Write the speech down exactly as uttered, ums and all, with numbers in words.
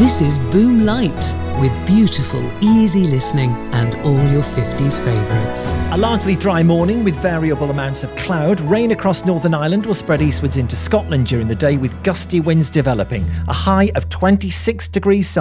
This is Boom Light, with beautiful, easy listening and all your fifties favourites. A largely dry morning with variable amounts of cloud. Rain across Northern Ireland will spread eastwards into Scotland during the day, with gusty winds developing. A high of twenty-six degrees Celsius.